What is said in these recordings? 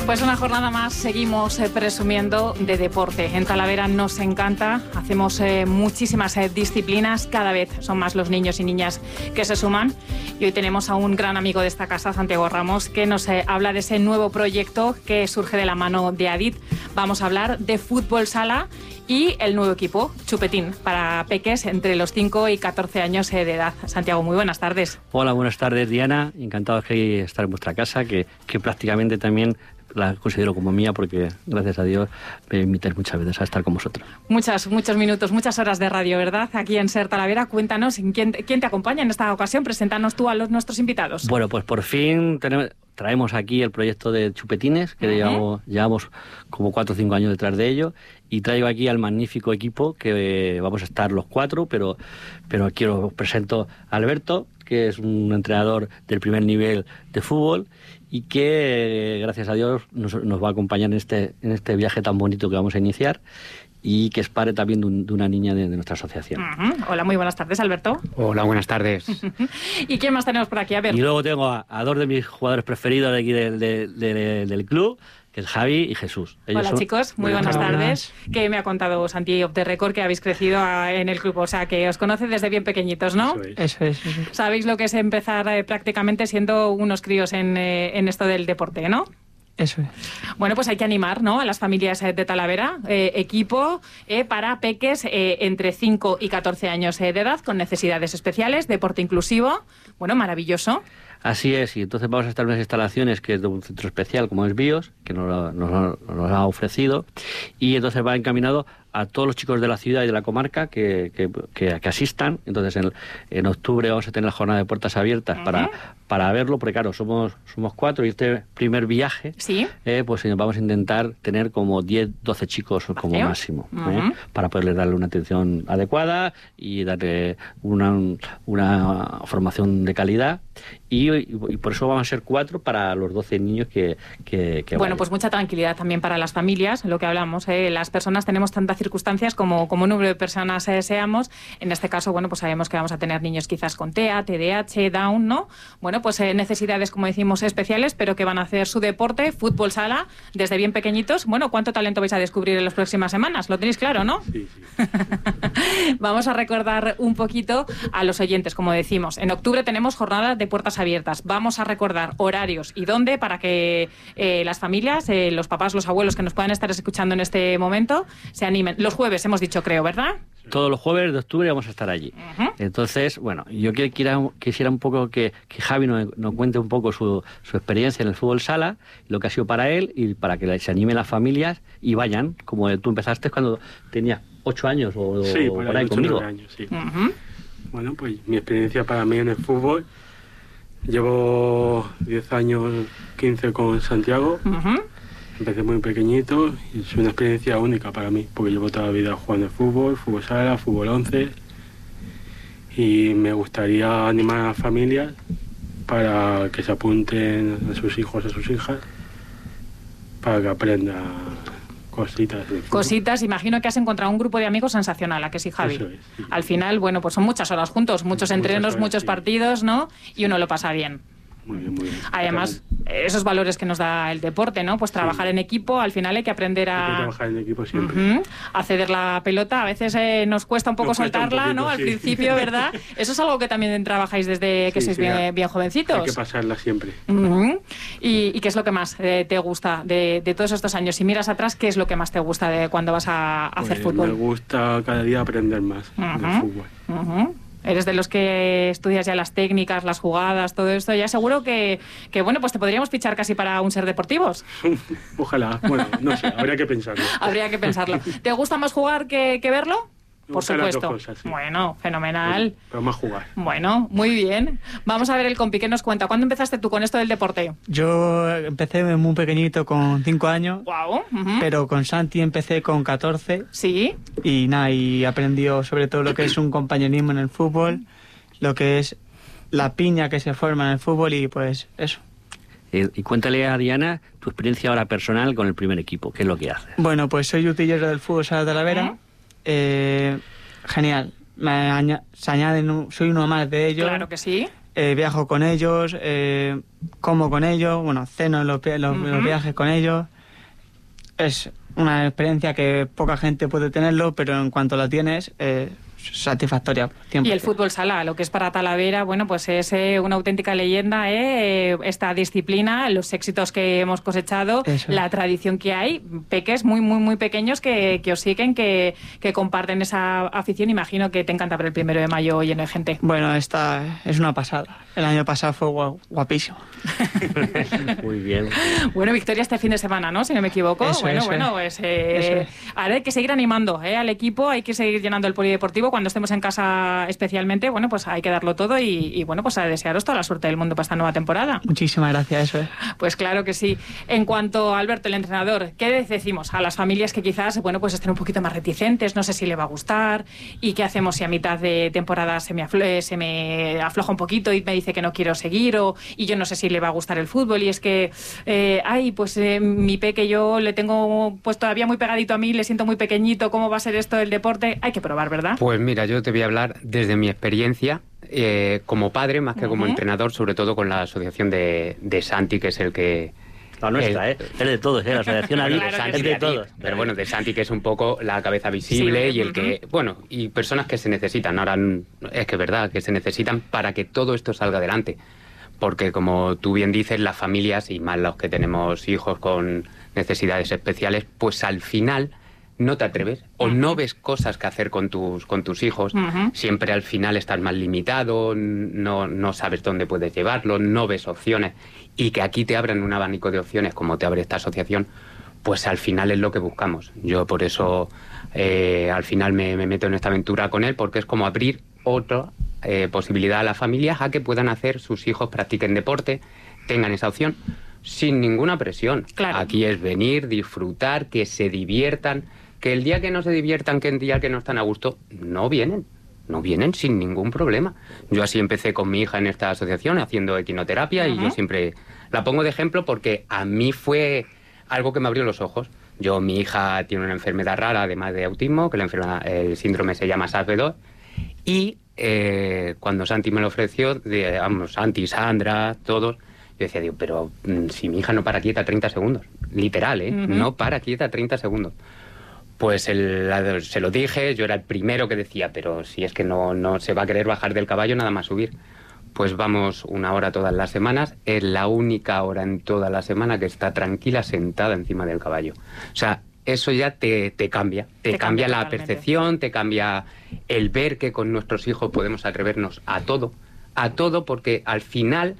Pues una jornada más seguimos presumiendo de deporte. En Talavera nos encanta, hacemos muchísimas disciplinas, cada vez son más los niños y niñas que se suman. Y hoy tenemos a un gran amigo de esta casa, Santiago Ramos, que nos habla de ese nuevo proyecto que surge de la mano de Adit. Vamos a hablar de fútbol sala y el nuevo equipo, Chupetín, para peques entre los 5 y 14 años de edad. Santiago, muy buenas tardes. Hola, buenas tardes, Diana. Encantado de estar en vuestra casa, que prácticamente también la considero como mía, porque gracias a Dios me invitáis muchas veces a estar con vosotros. Muchos minutos, muchas horas de radio, ¿verdad? Aquí en Ser Talavera. Cuéntanos, ¿quién te acompaña en esta ocasión? Preséntanos tú a nuestros invitados. Bueno, pues por fin traemos aquí el proyecto de Chupetines, que llevamos como 4 o 5 años detrás de ello, y traigo aquí al magnífico equipo, que vamos a estar los 4, pero aquí os presento a Alberto, que es un entrenador del primer nivel de fútbol y que, gracias a Dios, nos va a acompañar en este viaje tan bonito que vamos a iniciar, y que es padre también de una niña de nuestra asociación. Hola, muy buenas tardes, Alberto. Hola, buenas tardes. ¿Y quién más tenemos por aquí? A ver. Y luego tengo a 2 de mis jugadores preferidos de aquí del club, que es Javi y Jesús. Hola, chicos, muy buenas tardes. Que me ha contado Santi off the record que habéis crecido en el club, o sea, que os conoce desde bien pequeñitos, ¿no? Eso es. Sabéis lo que es empezar prácticamente siendo unos críos en esto del deporte, ¿no? Eso es. Bueno, pues hay que animar, ¿no?, a las familias de Talavera, equipo para peques entre 5 y 14 años de edad con necesidades especiales, deporte inclusivo. Bueno, maravilloso. Así es, y entonces vamos a estar en unas instalaciones que es de un centro especial como es BIOS, que nos ha ofrecido, y entonces va encaminado a todos los chicos de la ciudad y de la comarca que asistan. Entonces en octubre vamos a tener la jornada de puertas abiertas para verlo, porque claro, somos 4 y este primer viaje, ¿sí?, pues vamos a intentar tener como 10, 12 chicos como máximo, para poderles darle una atención adecuada y darle una formación de calidad. Y por eso vamos a ser 4 para los 12 niños que bueno, vayan. Pues mucha tranquilidad también para las familias, lo que hablamos, las personas tenemos tantas circunstancias como número de personas seamos. En este caso, bueno, pues sabemos que vamos a tener niños quizás con TEA, TDAH, Down, ¿no? Bueno, pues necesidades, como decimos, especiales, pero que van a hacer su deporte, fútbol sala, desde bien pequeñitos. Bueno, ¿cuánto talento vais a descubrir en las próximas semanas? Lo tenéis claro, ¿no? Sí. Vamos a recordar un poquito a los oyentes, como decimos. En octubre tenemos jornada de puertas abiertas. Vamos a recordar horarios y dónde para que las familias, los papás, los abuelos que nos puedan estar escuchando en este momento, se animen. Los jueves hemos dicho, creo, ¿verdad? Todos los jueves de octubre vamos a estar allí. Entonces, bueno, yo quisiera un poco que Javi nos cuente un poco su experiencia en el fútbol sala, lo que ha sido para él, y para que se animen las familias y vayan, como tú empezaste cuando tenías 8 años o por ahí conmigo. 8 años, sí. Bueno, pues mi experiencia para mí en el fútbol, llevo 10 años, 15 con Santiago. Empecé muy pequeñito y es una experiencia única para mí, porque llevo toda la vida jugando al fútbol sala, fútbol 11, y me gustaría animar a las familias para que se apunten a sus hijos, a sus hijas, para que aprendan cositas. Imagino que has encontrado un grupo de amigos sensacional, ¿a que sí, Javi? Eso es, sí. Al final, bueno, pues son muchas horas juntos, muchos entrenos, muchos partidos, ¿no? Y uno lo pasa bien. Muy bien. Además, esos valores que nos da el deporte, ¿no? Pues trabajar en equipo, al final hay que aprender a... Hay que trabajar en equipo siempre. A ceder la pelota, a veces nos cuesta un poco soltarla, ¿no? Al principio, ¿verdad? Eso es algo que también trabajáis desde que sois bien jovencitos. Hay que pasarla siempre. ¿Y qué es lo que más te gusta de todos estos años? Si miras atrás, ¿qué es lo que más te gusta de cuando vas a hacer fútbol? Me gusta cada día aprender más del fútbol. Eres de los que estudias ya las técnicas, las jugadas, todo esto. Ya seguro que bueno, pues te podríamos fichar casi para un Ser Deportivos. Ojalá. Bueno, no sé, habría que pensarlo. Habría que pensarlo. ¿Te gusta más jugar que verlo? Por supuesto. Las dos cosas, sí. Bueno, fenomenal. Pero más jugar. Bueno, muy bien. Vamos a ver el compi, ¿qué nos cuenta? ¿Cuándo empezaste tú con esto del deporte? Yo empecé muy pequeñito, con 5 años. Guau. Pero con Santi empecé con 14. Sí. Y nada, y aprendió sobre todo lo que es un compañerismo en el fútbol, lo que es la piña que se forma en el fútbol, y pues eso. Y cuéntale a Diana tu experiencia ahora personal con el primer equipo, ¿qué es lo que haces? Bueno, pues soy utillero del fútbol sala de Talavera. Genial. Se añaden, soy uno más de ellos. Claro que sí. viajo con ellos, como con ellos, bueno, ceno en los viajes con ellos. Es una experiencia que poca gente puede tenerlo, pero en cuanto la tienes, satisfactoria. 100%. Y el fútbol sala, lo que es para Talavera, bueno, pues es una auténtica leyenda, esta disciplina, los éxitos que hemos cosechado, la tradición que hay, peques muy, muy, muy pequeños que os siguen, que comparten esa afición. Imagino que te encanta ver el 1 de mayo lleno de gente. Bueno, esta es una pasada. El año pasado fue guapísimo. Muy bien. Bueno, victoria este fin de semana, ¿no? Si no me equivoco. Pues ahora hay que seguir animando al equipo, hay que seguir llenando el polideportivo. Cuando estemos en casa especialmente, bueno, pues hay que darlo todo y bueno, pues a desearos toda la suerte del mundo para esta nueva temporada. Muchísimas gracias, eso es. Pues claro que sí. En cuanto a Alberto, el entrenador, ¿qué decimos a las familias que quizás, bueno, pues estén un poquito más reticentes, no sé si le va a gustar, y qué hacemos si a mitad de temporada se me afloja un poquito y me dice que no quiero seguir, y yo no sé si le va a gustar el fútbol, y es que mi peque yo le tengo pues todavía muy pegadito a mí, le siento muy pequeñito, ¿cómo va a ser esto del deporte? Hay que probar, ¿verdad? Pues mira, yo te voy a hablar desde mi experiencia como padre, más que como entrenador, sobre todo con la asociación de Santi, que es el que... La nuestra, es de todos, la asociación de Santi, es de todos. Pero bueno, de Santi, que es un poco la cabeza visible, y el que... Bueno, y personas que se necesitan. Ahora es que es verdad, que se necesitan para que todo esto salga adelante. Porque como tú bien dices, las familias, y más los que tenemos hijos con necesidades especiales, pues al final no te atreves o no ves cosas que hacer con tus hijos. Siempre al final estás más limitado, no sabes dónde puedes llevarlo, no ves opciones. Y que aquí te abran un abanico de opciones como te abre esta asociación, pues al final es lo que buscamos. Yo por eso al final me meto en esta aventura con él, porque es como abrir otra posibilidad a las familias a que puedan hacer, sus hijos practiquen deporte, tengan esa opción sin ninguna presión. Claro. Aquí es venir, disfrutar, que se diviertan, que el día que no se diviertan, que el día que no están a gusto, no vienen sin ningún problema. Yo así empecé con mi hija en esta asociación haciendo equinoterapia, y yo siempre la pongo de ejemplo porque a mí fue algo que me abrió los ojos. Mi hija tiene una enfermedad rara, además de autismo, que el síndrome se llama SASB2, y cuando Santi me lo ofreció, Santi, Sandra, todos, yo decía, pero si mi hija no para quieta 30 segundos, literal, no para quieta 30 segundos. Pues se lo dije, yo era el primero que decía, pero si es que no se va a querer bajar del caballo nada más subir. Pues vamos 1 hora todas las semanas, es la única hora en toda la semana que está tranquila sentada encima del caballo. O sea, eso ya te cambia, te cambia la percepción, te cambia el ver que con nuestros hijos podemos atrevernos a todo, porque al final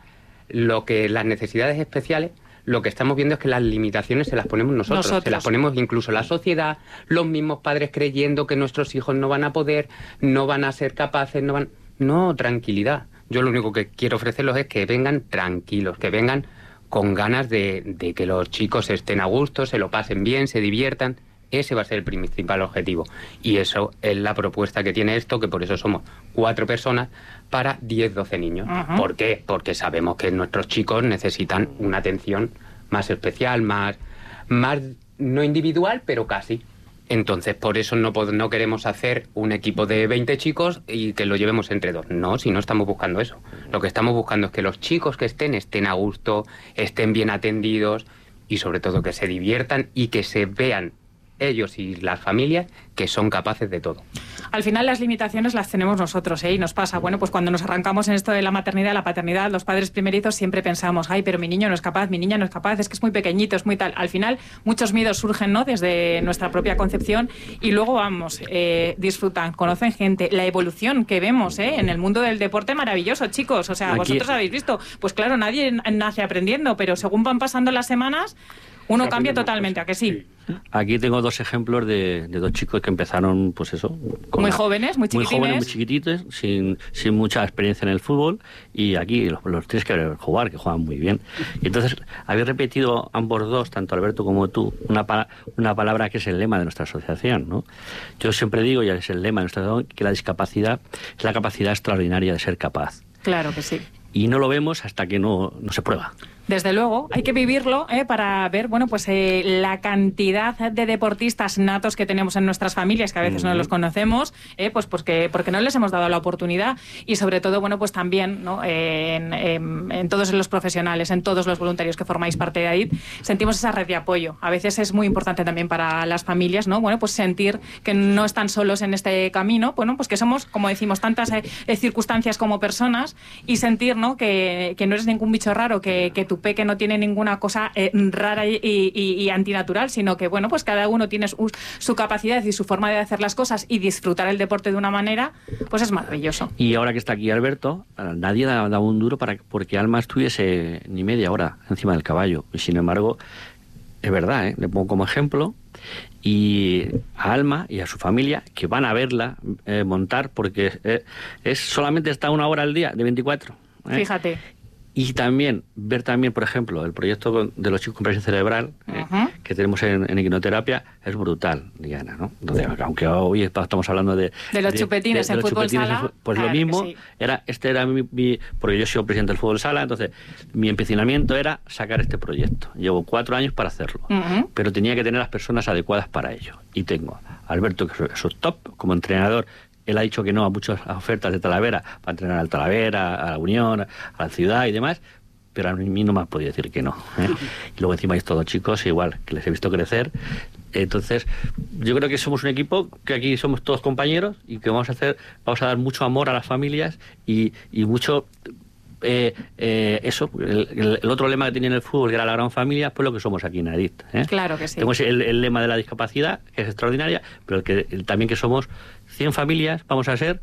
las necesidades especiales, lo que estamos viendo es que las limitaciones se las ponemos nosotros. Se las ponemos incluso la sociedad, los mismos padres creyendo que nuestros hijos no van a poder, no van a ser capaces, No, tranquilidad. Yo lo único que quiero ofrecerlos es que vengan tranquilos, que vengan con ganas de que los chicos estén a gusto, se lo pasen bien, se diviertan. Ese va a ser el principal objetivo. Y eso es la propuesta que tiene esto, que por eso somos 4 personas para 10, 12 niños. ¿Por qué? Porque sabemos que nuestros chicos necesitan una atención más especial, más no individual, pero casi. Entonces, por eso no queremos hacer un equipo de 20 chicos y que lo llevemos entre 2. No, si no estamos buscando eso. Lo que estamos buscando es que los chicos que estén a gusto, estén bien atendidos y sobre todo que se diviertan y que se vean ellos y las familias que son capaces de todo. Al final las limitaciones las tenemos nosotros, y nos pasa, bueno, pues cuando nos arrancamos en esto de la maternidad, la paternidad, los padres primerizos siempre pensamos, pero mi niño no es capaz, mi niña no es capaz, es que es muy pequeñito, es muy tal. Al final muchos miedos surgen, ¿no?, desde nuestra propia concepción, y luego disfrutan, conocen gente, la evolución que vemos en el mundo del deporte, maravilloso, chicos. O sea, vosotros habéis visto, pues claro, nadie nace aprendiendo, pero según van pasando las semanas, uno cambia totalmente, ¿a que sí? Aquí tengo 2 ejemplos de 2 chicos que empezaron, pues eso... Muy jóvenes, muy chiquitines. Muy chiquititos, sin mucha experiencia en el fútbol, y aquí los tienes que ver jugar, que juegan muy bien. Y entonces, habéis repetido ambos 2, tanto Alberto como tú, una palabra que es el lema de nuestra asociación, ¿no? Yo siempre digo, y es el lema de nuestra asociación, que la discapacidad es la capacidad extraordinaria de ser capaz. Claro que sí. Y no lo vemos hasta que no se prueba. Desde luego, hay que vivirlo para ver, bueno, pues la cantidad de deportistas natos que tenemos en nuestras familias, que a veces no los conocemos, pues porque no les hemos dado la oportunidad, y sobre todo, bueno, pues también, ¿no? En todos los profesionales, en todos los voluntarios que formáis parte de ADIT, sentimos esa red de apoyo. A veces es muy importante también para las familias, ¿no? Bueno, pues sentir que no están solos en este camino, bueno, pues que somos, como decimos, tantas circunstancias como personas, y sentir, ¿no? Que no eres ningún bicho raro, que tu peque no tiene ninguna cosa rara y antinatural, sino que, bueno, pues cada uno tiene su capacidad y su forma de hacer las cosas, y disfrutar el deporte de una manera, pues es maravilloso. Y ahora que está aquí Alberto, nadie daba un duro porque Alma estuviese ni media hora encima del caballo. Y sin embargo, es verdad, le pongo como ejemplo, y a Alma y a su familia, que van a verla montar, porque es solamente está 1 hora al día, de 24. Fíjate. Y también, ver también, por ejemplo, el proyecto de los chicos con presión cerebral que tenemos en equinoterapia es brutal, Diana, ¿no? Entonces, aunque hoy estamos hablando de los chupetines en fútbol sala, pues claro, lo mismo, sí. era porque yo soy presidente del fútbol sala, entonces mi empecinamiento era sacar este proyecto. Llevo 4 años para hacerlo, pero tenía que tener las personas adecuadas para ello. Y tengo a Alberto, que es top, como entrenador. Él ha dicho que no a muchas ofertas de Talavera, para entrenar al Talavera, a la Unión, a la Ciudad y demás, pero a mí no me ha podido decir que no. Y luego encima hay todos chicos igual, que les he visto crecer. Entonces, yo creo que somos un equipo, que aquí somos todos compañeros, y que vamos a dar mucho amor a las familias y mucho... eso, el otro lema que tenía en el fútbol, que era la gran familia, pues lo que somos aquí en ADIT. Claro que sí. Tenemos el lema de la discapacidad, que es extraordinaria, pero también que somos 100 familias, vamos a ser,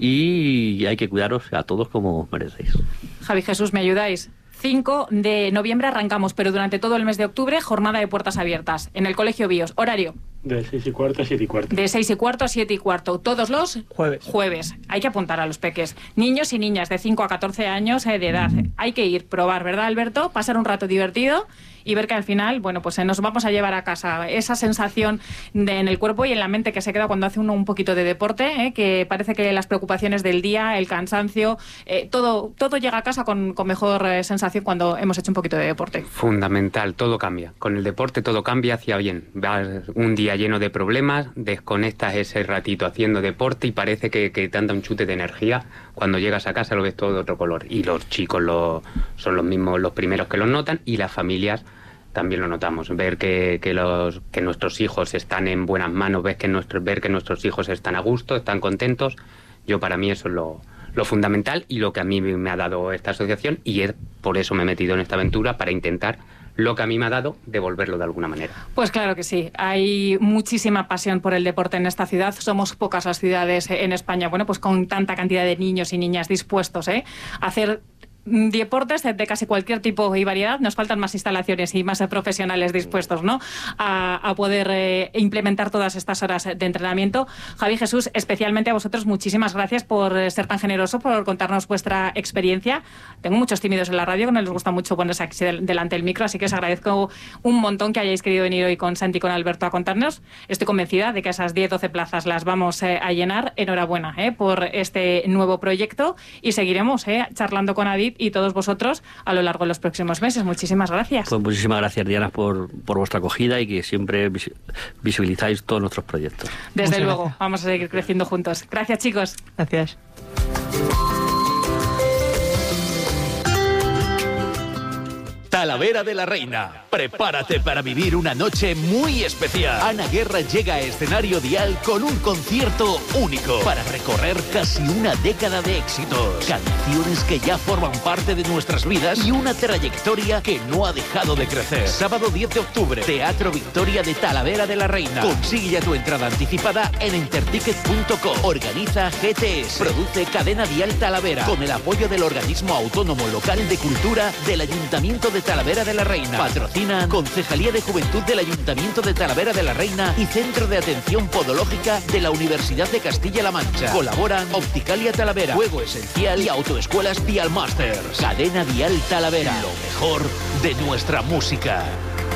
y hay que cuidaros a todos como merecéis. Javi Jesús, ¿me ayudáis? 5 de noviembre arrancamos, pero durante todo el mes de octubre, jornada de puertas abiertas en el Colegio BIOS. ¿Horario? De 6:15 a 7:15. De 6:15 a 7:15. Todos los jueves. Hay que apuntar a los peques. Niños y niñas de 5 a 14 años de edad. Hay que ir, probar, ¿verdad, Alberto? Pasar un rato divertido y ver que al final, bueno, pues nos vamos a llevar a casa esa sensación en el cuerpo y en la mente que se queda cuando hace uno un poquito de deporte, que parece que las preocupaciones del día, el cansancio, todo llega a casa con mejor sensación cuando hemos hecho un poquito de deporte. Fundamental, todo cambia. Con el deporte todo cambia hacia bien. Vas un día lleno de problemas, desconectas ese ratito haciendo deporte y parece que te anda un chute de energía. Cuando llegas a casa lo ves todo de otro color. Y los chicos son los mismos, los primeros que los notan, y las familias también lo notamos. Ver que nuestros hijos están en buenas manos, ver que nuestros hijos están a gusto, están contentos. Para mí eso es lo fundamental y lo que a mí me ha dado esta asociación, y por eso me he metido en esta aventura, para intentar lo que a mí me ha dado, devolverlo de alguna manera. Pues claro que sí, hay muchísima pasión por el deporte en esta ciudad. Somos pocas las ciudades en España, bueno, pues con tanta cantidad de niños y niñas dispuestos a hacer deportes de casi cualquier tipo y variedad. Nos faltan más instalaciones y más profesionales dispuestos, ¿no?, a poder implementar todas estas horas de entrenamiento. Javi Jesús, especialmente a vosotros, muchísimas gracias por ser tan generoso, por contarnos vuestra experiencia. Tengo muchos tímidos en la radio que no les gusta mucho ponerse aquí delante del micro, así que os agradezco un montón que hayáis querido venir hoy con Santi y con Alberto a contarnos. Estoy convencida de que esas 10-12 plazas las vamos a llenar. Enhorabuena por este nuevo proyecto, y seguiremos charlando con ADIT y todos vosotros a lo largo de los próximos meses. Muchísimas gracias. Pues muchísimas gracias, Diana, por vuestra acogida y que siempre visibilizáis todos nuestros proyectos. Desde luego, vamos a seguir creciendo juntos. Gracias, chicos. Gracias. Talavera de la Reina. Prepárate para vivir una noche muy especial. Ana Guerra llega a escenario Dial con un concierto único para recorrer casi una década de éxitos, canciones que ya forman parte de nuestras vidas y una trayectoria que no ha dejado de crecer. Sábado 10 de octubre, Teatro Victoria de Talavera de la Reina. Consigue ya tu entrada anticipada en enterticket.com. Organiza GTS. Produce Cadena Dial Talavera con el apoyo del Organismo Autónomo Local de Cultura del Ayuntamiento de Talavera de la Reina. Patrocinan Concejalía de Juventud del Ayuntamiento de Talavera de la Reina y Centro de Atención Podológica de la Universidad de Castilla-La Mancha. Colaboran Opticalia Talavera, Juego Esencial y Autoescuelas Dial Masters. Cadena Dial Talavera, lo mejor de nuestra música.